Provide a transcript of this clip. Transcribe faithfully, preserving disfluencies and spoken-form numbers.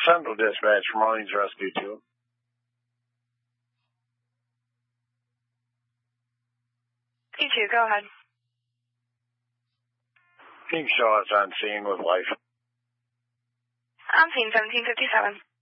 Central Dispatch from Orleans Rescue two. P two, go ahead. Can you show us on scene with life? On scene, seventeen fifty-seven.